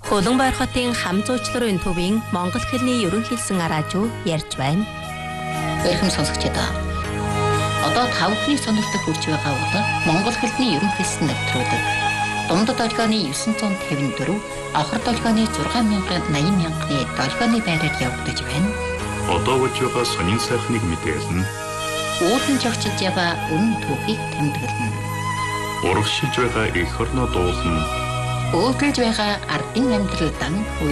Хөлөнбаяр хотын хам зуучларын төвийн монгол хэлний ерөнхийлсэн араажуу ярьж байна. Эрхэм сонсогчдоо. Одоо тавхны сонирхолтой хүрч байгаа бол монгол хэлний ерөнхийлсэн нэвтрүүлэг. Дундад долгионы 954, авхар долгионы 6,80,000-ны долгионы байраар явагдаж байна. Одоо болж байгаа сонин сайхныг мэдээлнэ. Уулын жогчж яваа үнэн түүхийг тэмдэглэнэ. Урагшилж байгаа эх орноо дуулна. Өөдрөж байгаа ардын амьдрал дан